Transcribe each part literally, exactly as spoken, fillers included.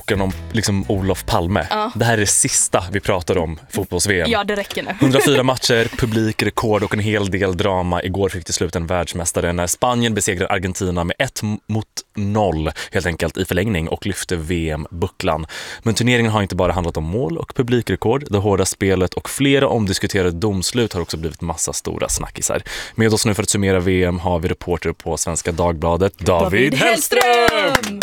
boken om liksom Olof Palme. Ja. Det här är det sista vi pratar om fotbolls-V M. Ja, det räcker nu. hundrafyra matcher, publikrekord och en hel del drama. Igår fick till slut en världsmästare när Spanien besegrade Argentina med ett mot noll helt enkelt i förlängning och lyfte V M-bucklan. Men turneringen har inte bara handlat om mål och publikrekord. Det hårda spelet och flera omdiskuterade domslut har också blivit massa stora snackisar. Med oss nu för att summera V M har vi reporter på Svenska Dagbladet, David, David Hellström!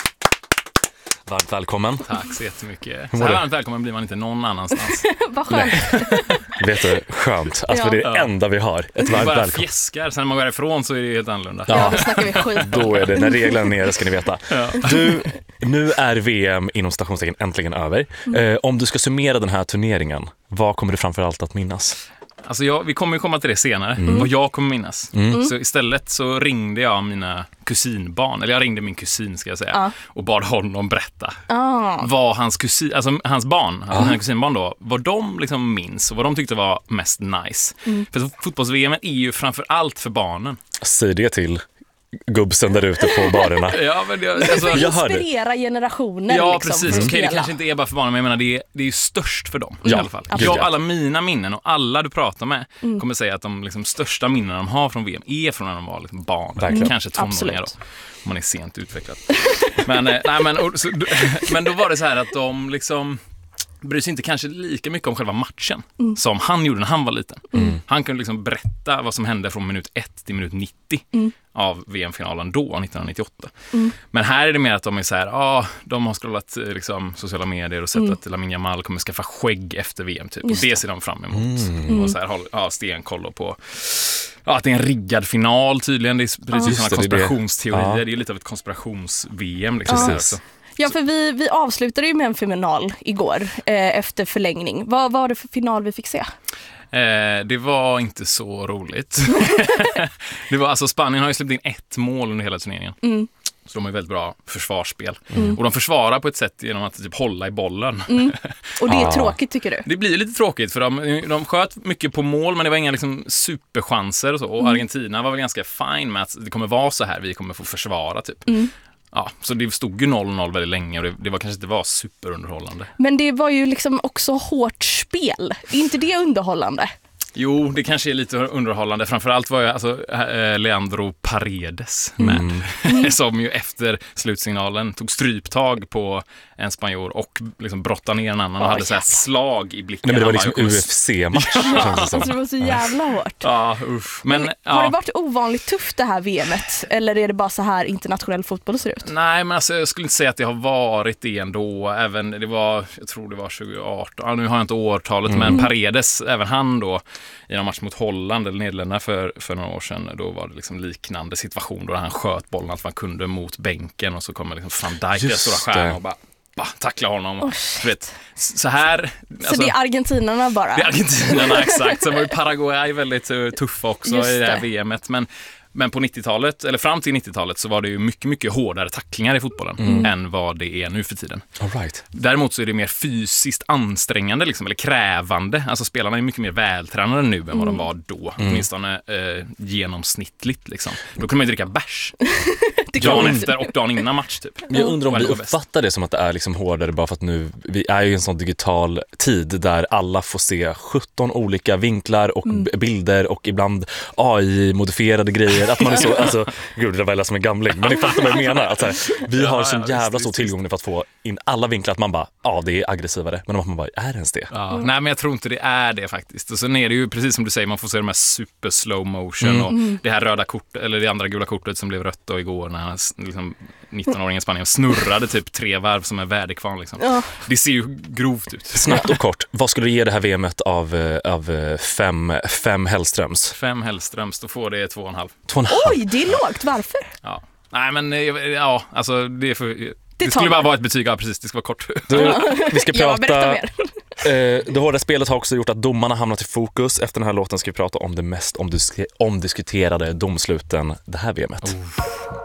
Varmt välkommen. Tack så jättemycket. Så här varmt välkommen blir man inte någon annanstans. Vad skönt. Vet du, skönt. Alltså ja. Det är det enda vi har. Ett varmt bara välkommen. Fjäskar, sen när man går ifrån så är det helt annorlunda. Ja, ja, då snackar vi skit. Då är det, när reglerna är nere ska ni veta. Ja. Du, nu är V M inom stationstecken äntligen över. Mm. Eh, om du ska summera den här turneringen, vad kommer du framförallt att minnas? Alltså jag, vi kommer ju komma till det senare, mm. vad jag kommer minnas. Mm. Så istället så ringde jag mina kusinbarn, eller jag ringde min kusin ska jag säga, ah. och bad honom berätta ah. vad hans kusin, alltså hans barn, ah. hans kusinbarn då, vad de liksom minns och vad de tyckte var mest nice. Mm. För fotbolls-V M är ju framför allt för barnen. Säg det till gubbsen där ute på barerna. Ja, men det, alltså, jag inspirera generationer. Ja, liksom, precis. Okej, okay, det kanske inte är bara för barnen, men jag menar, det är, det är ju störst för dem mm. i alla fall. Absolut. Jag, alla mina minnen och alla du pratar med mm. kommer säga att de liksom, största minnen de har från V M är från när de var liksom, barn. Mm. Kanske tonåringar då. Om man är sent utvecklad. men, eh, nej, men, och, så, men då var det så här att de liksom bryr sig inte kanske lika mycket om själva matchen mm. som han gjorde när han var liten. Mm. Han kunde liksom berätta vad som hände från minut ett till minut nittio mm. av V M-finalen då, nittonhundranittioåtta. Mm. Men här är det mer att de är så här, ah, de har scrollat liksom, sociala medier och sett mm. att Lamine Yamal kommer skaffa skägg efter V M typ. Och det ser de fram emot. Mm. Och så här, ja, stenkoll på ja, att det är en riggad final tydligen. Det är precis ah. sådana konspirationsteorier. Det är. Ja. Det är lite av ett konspirations-V M liksom. Ah. Så. Ja, för vi, vi avslutade ju med en final igår eh, efter förlängning. Vad var det för final vi fick se? Eh, det var inte så roligt. det var, alltså, Spanien har ju släppt in ett mål under hela turneringen. Mm. Så de har ju väldigt bra försvarsspel. Mm. Och de försvarar på ett sätt genom att typ hålla i bollen. Mm. Och det är tråkigt tycker du? Det blir lite tråkigt för de, de sköt mycket på mål men det var inga liksom, superchanser och så. Och mm. Argentina var väl ganska fine med att det kommer vara så här, vi kommer få försvara typ. Mm. Ja, så det stod ju noll noll väldigt länge och det, det var kanske inte var superunderhållande. Men det var ju liksom också hårt spel. Är inte det underhållande? Jo, det kanske är lite underhållande. Framförallt var ju alltså, äh, Leandro Paredes med. Mm. Som ju efter slutsignalen tog stryptag på en spanjor och liksom brottade ner en annan och oh, hade så här slag i blicken. Nej, men det var liksom U F C-match. Ja, alltså det var så jävla hårt. Ja, usch. Men, men, har ja. det varit ovanligt tufft det här V M:et? Eller är det bara så här internationell fotboll ser ut? Nej, men alltså, jag skulle inte säga att det har varit det ändå. Även, det var, jag tror det var tjugoarton. Ja, nu har jag inte årtalet, mm. men Paredes, även han då i en match mot Holland eller Nederländerna för, för några år sedan, då var det liksom liknande situation då han sköt bollen allt man kunde mot bänken och så kommer liksom Van Dijk, den stora stjärnan och bara bah, tackla honom. Oh, vet, så här... Så alltså, det är argentinarna bara? Det är argentinarna, exakt. Sen var ju Paraguay väldigt uh, tuffa också Just i det här V M:et, men Men på nittiotalet, eller fram till nittiotalet så var det ju mycket, mycket hårdare tacklingar i fotbollen mm. än vad det är nu för tiden. All right. Däremot så är det mer fysiskt ansträngande liksom, eller krävande. Alltså spelarna är mycket mer vältränade nu än vad de var då. Mm. Åtminstone eh, genomsnittligt liksom. Då kunde man ju dricka bärs. dagen efter och dagen innan match typ. Jag undrar om vi uppfattar det som att det är liksom hårdare bara för att nu, vi är ju i en sån digital tid där alla får se sjutton olika vinklar och mm. bilder och ibland A I-modifierade grejer. Att man är så, alltså, gud det var väl som en gamling, men det fattar vad jag menar. Att så här, vi har så ja, jävla stor tillgång för att få in alla vinklar att man bara, ja det är aggressivare, men att man bara, är det ens det? Ja, nej men jag tror inte det är det faktiskt. Och sen är det ju precis som du säger, man får se de här super slow motion mm. och det här röda kortet, eller det andra gula kortet som blev rött då igår när han liksom, nittonåringen i Spanien snurrade typ tre varv som en väderkvarn liksom. Ja. Det ser ju grovt ut. Snabbt och kort, vad skulle du ge det här V M:et av, av fem, fem Hellströms? Fem Hellströms, då får det två och en halv. Två och en halv? Oj, det är lågt. Varför? Ja. Nej, men ja, alltså det är för... Det, det skulle bara vara ett betyg, ja precis, det ska vara kort. Du, vi ska prata... Ja, eh, det hårda spelet har också gjort att domarna hamnat i fokus. Efter den här låten ska vi prata om det mest omdisk- omdiskuterade domsluten det här V M:et. Oh.